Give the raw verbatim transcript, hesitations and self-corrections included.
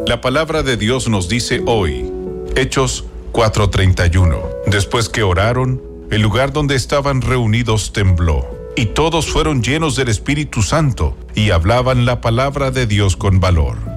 La palabra de Dios nos dice hoy, Hechos cuatro treinta y uno. Después que oraron, el lugar donde estaban reunidos tembló, y todos fueron llenos del Espíritu Santo y hablaban la palabra de Dios con valor.